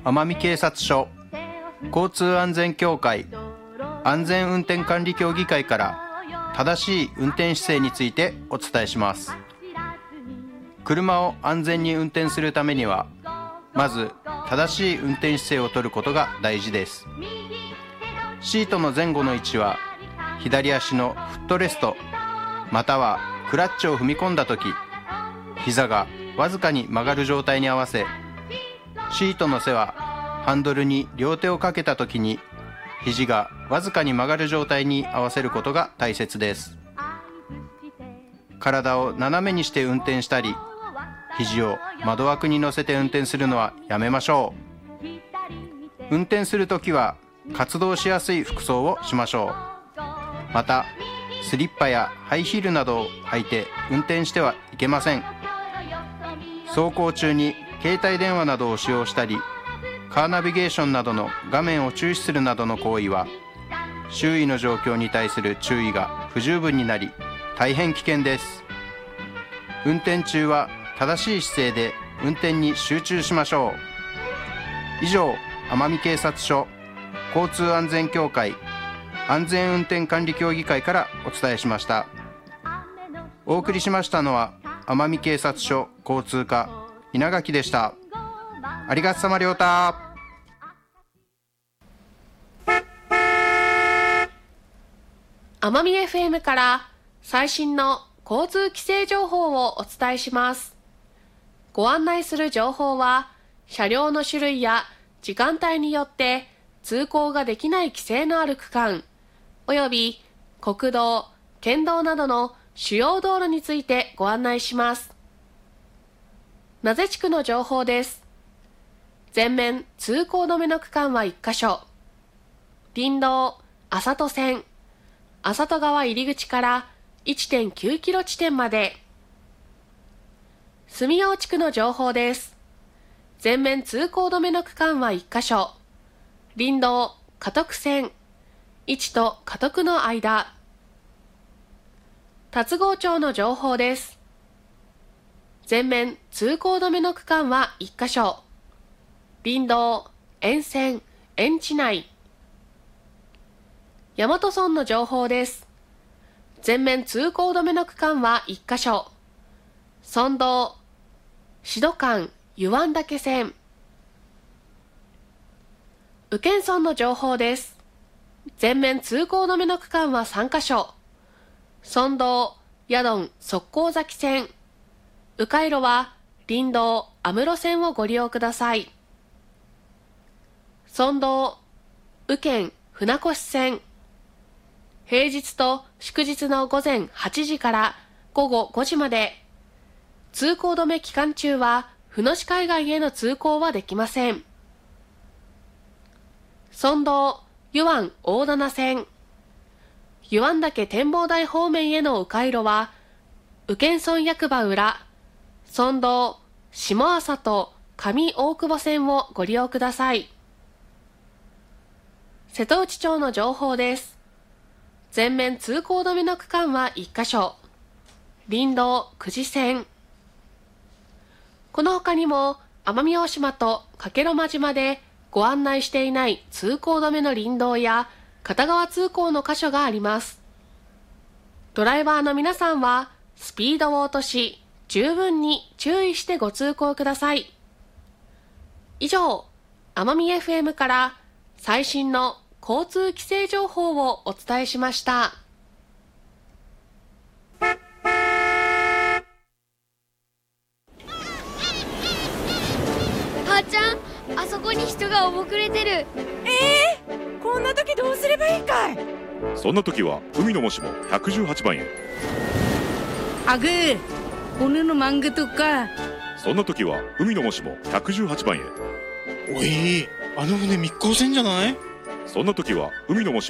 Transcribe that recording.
奄美警察署交通安全協会安全運転管理協議会から正しい運転姿勢についてお伝えします。車を安全に運転するためにはまず正しい運転姿勢をとることが大事です。シートの前後の位置は左足のフットレストまたはクラッチを踏み込んだとき、膝がわずかに曲がる状態に合わせ、シートの背はハンドルに両手をかけたときに肘がわずかに曲がる状態に合わせることが大切です。体を斜めにして運転したり、肘を窓枠に乗せて運転するのはやめましょう。運転するときは活動しやすい服装をしましょう。またスリッパやハイヒールなどを履いて運転してはいけません。走行中に携帯電話などを使用したり、カーナビゲーションなどの画面を注視するなどの行為は周囲の状況に対する注意が不十分になり大変危険です。運転中は正しい姿勢で運転に集中しましょう。以上、奄美警察署交通安全協会安全運転管理協議会からお伝えしました。お送りしましたのは奄美警察署交通課稲垣でした。ありがとさまりょうた。 奄美 FM から最新の交通規制情報をお伝えします。ご案内する情報は車両の種類や時間帯によって通行ができない規制のある区間および国道、県道などの主要道路についてご案内します。名瀬地区の情報です。全面通行止めの区間は1カ所。林道、浅戸線、浅戸川入り口から 1.9 キロ地点まで。住用地区の情報です。全面通行止めの区間は1カ所。林道、加徳線、市と加徳の間。龍郷町の情報です。全面通行止めの区間は1カ所。林道、沿線、園地内。大和村の情報です。全面通行止めの区間は1カ所。村道、志度間、湯湾岳線。宇検村の情報です。全面通行止めの区間は3カ所。村道、矢丼、側溝崎線。迂回路は林道、安室線をご利用ください。村道、宇検、船越線。平日と祝日の午前8時から午後5時まで。通行止め期間中は船越海岸への通行はできません。村道、湯湾大棚線。湯湾岳展望台方面への迂回路は宇検村役場裏、村道、下浅と上大久保線をご利用ください。瀬戸内町の情報です。全面通行止めの区間は1カ所。林道、久慈線。この他にも奄美大島と加計呂麻島でご案内していない通行止めの林道や片側通行の箇所があります。ドライバーの皆さんはスピードを落とし十分に注意してご通行ください。以上、奄美 FM から最新の交通規制情報をお伝えしました。 母ちゃん、あそこに人がおぼくれてる。 こんな時どうすればいいかい。 そんな時は海のもしも118番へ。 아그 오늘은 망그토까。 そんな時は海のもしも118番へ。 おい、あの船密航船じゃない？ そんな時は海のもし